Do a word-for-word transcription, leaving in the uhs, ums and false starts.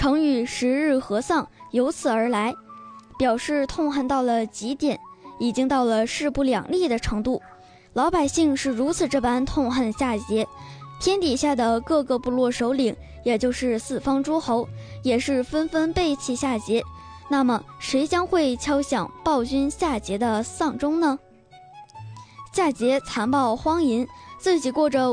成语十日和丧由此而来，表示痛恨到了极点，已经到了势不两立的程度。老百姓是如此这般痛恨夏桀，天底下的各个部落首领，也就是四方诸侯，也是纷纷背弃夏桀。那么谁将会敲响暴君夏桀的丧钟呢？夏桀残暴荒淫，自己过着